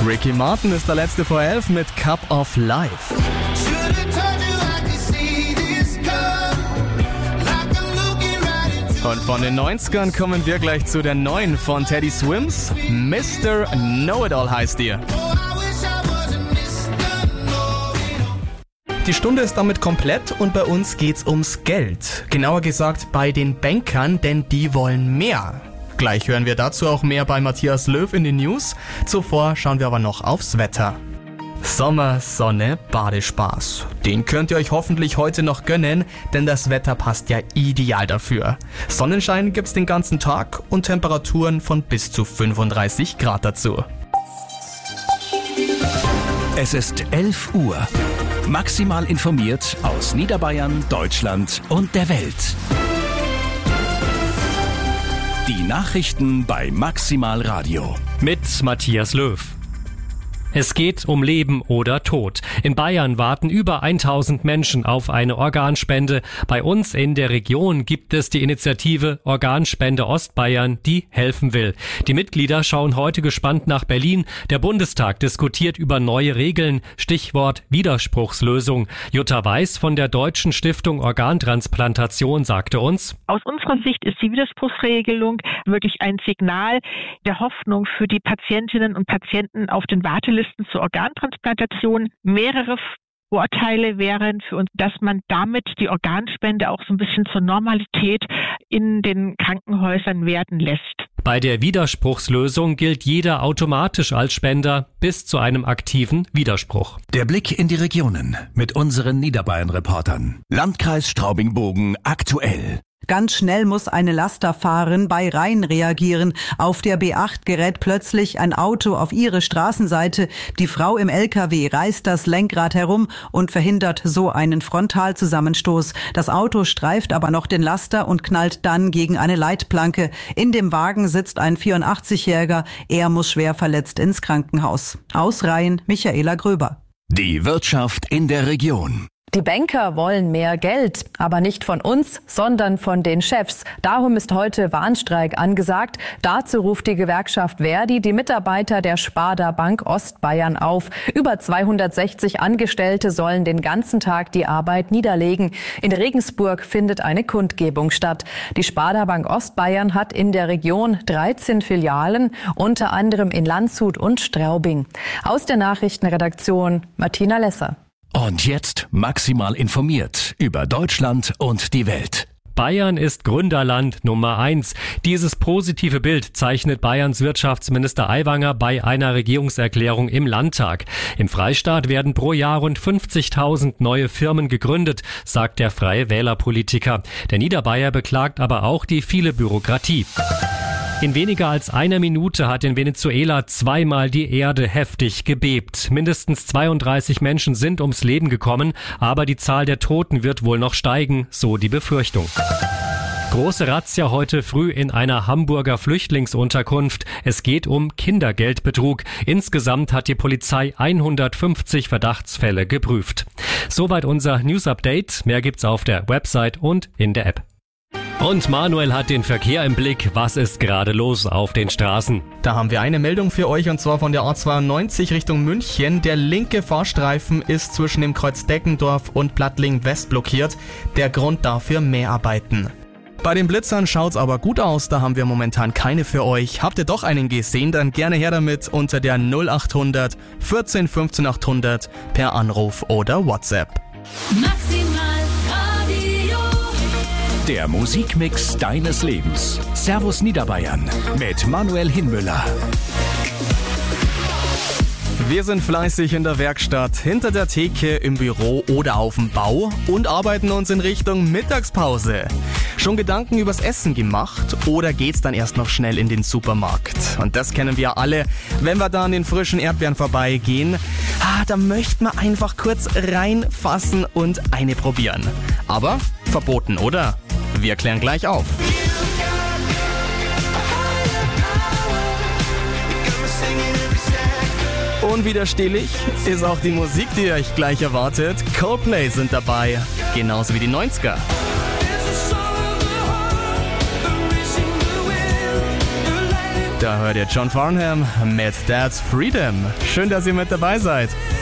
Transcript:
Ricky Martin ist der letzte vor 11 mit Cup of Life. Und von den 90ern kommen wir gleich zu der neuen von Teddy Swims. Mr. Know-It-All heißt ihr. Die Stunde ist damit komplett und bei uns geht's ums Geld. Genauer gesagt bei den Bankern, denn die wollen mehr. Gleich hören wir dazu auch mehr bei Matthias Löw in den News. Zuvor schauen wir aber noch aufs Wetter. Sommer, Sonne, Badespaß. Den könnt ihr euch hoffentlich heute noch gönnen, denn das Wetter passt ja ideal dafür. Sonnenschein gibt's den ganzen Tag und Temperaturen von bis zu 35 Grad dazu. Es ist 11 Uhr. Maximal informiert aus Niederbayern, Deutschland und der Welt. Die Nachrichten bei Maximal Radio. Mit Matthias Löw. Es geht um Leben oder Tod. In Bayern warten über 1000 Menschen auf eine Organspende. Bei uns in der Region gibt es die Initiative Organspende Ostbayern, die helfen will. Die Mitglieder schauen heute gespannt nach Berlin. Der Bundestag diskutiert über neue Regeln. Stichwort Widerspruchslösung. Jutta Weiß von der Deutschen Stiftung Organtransplantation sagte uns: Aus unserer Sicht ist die Widerspruchsregelung wirklich ein Signal der Hoffnung für die Patientinnen und Patienten auf den Wartelisten zur Organtransplantation. Mehrere Vorteile wären für uns, dass man damit die Organspende auch so ein bisschen zur Normalität in den Krankenhäusern werden lässt. Bei der Widerspruchslösung gilt jeder automatisch als Spender bis zu einem aktiven Widerspruch. Der Blick in die Regionen mit unseren Niederbayern-Reportern. Landkreis Straubing-Bogen aktuell. Ganz schnell muss eine Lasterfahrerin bei Rhein reagieren. Auf der B8 gerät plötzlich ein Auto auf ihre Straßenseite. Die Frau im LKW reißt das Lenkrad herum und verhindert so einen Frontalzusammenstoß. Das Auto streift aber noch den Laster und knallt dann gegen eine Leitplanke. In dem Wagen sitzt ein 84-Jähriger. Er muss schwer verletzt ins Krankenhaus. Aus Rhein, Michaela Gröber. Die Wirtschaft in der Region. Die Banker wollen mehr Geld, aber nicht von uns, sondern von den Chefs. Darum ist heute Warnstreik angesagt. Dazu ruft die Gewerkschaft Verdi die Mitarbeiter der Sparda Bank Ostbayern auf. Über 260 Angestellte sollen den ganzen Tag die Arbeit niederlegen. In Regensburg findet eine Kundgebung statt. Die Sparda Bank Ostbayern hat in der Region 13 Filialen, unter anderem in Landshut und Straubing. Aus der Nachrichtenredaktion Martina Lesser. Und jetzt maximal informiert über Deutschland und die Welt. Bayern ist Gründerland Nummer 1. Dieses positive Bild zeichnet Bayerns Wirtschaftsminister Aiwanger bei einer Regierungserklärung im Landtag. Im Freistaat werden pro Jahr rund 50.000 neue Firmen gegründet, sagt der Freie Wähler-Politiker. Der Niederbayer beklagt aber auch die viele Bürokratie. In weniger als einer Minute hat in Venezuela zweimal die Erde heftig gebebt. Mindestens 32 Menschen sind ums Leben gekommen, aber die Zahl der Toten wird wohl noch steigen, so die Befürchtung. Große Razzia heute früh in einer Hamburger Flüchtlingsunterkunft. Es geht um Kindergeldbetrug. Insgesamt hat die Polizei 150 Verdachtsfälle geprüft. Soweit unser News-Update. Mehr gibt's auf der Website und in der App. Und Manuel hat den Verkehr im Blick. Was ist gerade los auf den Straßen? Da haben wir eine Meldung für euch und zwar von der A92 Richtung München. Der linke Fahrstreifen ist zwischen dem Kreuz Deckendorf und Plattling West blockiert. Der Grund dafür Mehrarbeiten. Bei den Blitzern schaut's aber gut aus, da haben wir momentan keine für euch. Habt ihr doch einen gesehen, dann gerne her damit unter der 0800 14 15 800 per Anruf oder WhatsApp. Der Musikmix deines Lebens. Servus Niederbayern mit Manuel Hinmüller. Wir sind fleißig in der Werkstatt, hinter der Theke, im Büro oder auf dem Bau und arbeiten uns in Richtung Mittagspause. Schon Gedanken übers Essen gemacht oder geht's dann erst noch schnell in den Supermarkt? Und das kennen wir alle, wenn wir da an den frischen Erdbeeren vorbeigehen. Da möchten wir einfach kurz reinfassen und eine probieren. Aber verboten, oder? Wir klären gleich auf. Unwiderstehlich ist auch die Musik, die euch gleich erwartet. Coldplay sind dabei, genauso wie die 90er. Da hört ihr John Farnham mit That's Freedom. Schön, dass ihr mit dabei seid.